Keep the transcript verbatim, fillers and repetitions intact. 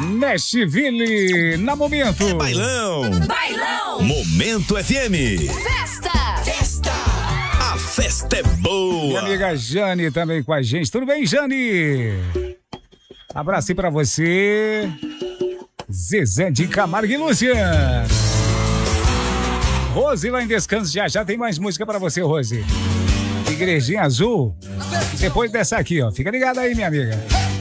Nashville, na Momento. É bailão. Bailão. Momento F M. Festa. Festa. A festa é boa. Minha amiga Jane também com a gente. Tudo bem, Jane? Abraço pra você. Zezé de Camargo e Luciano. Rose lá em descanso, já já tem mais música pra você, Rose. Igrejinha Azul. Depois dessa aqui, ó. Fica ligada aí, minha amiga.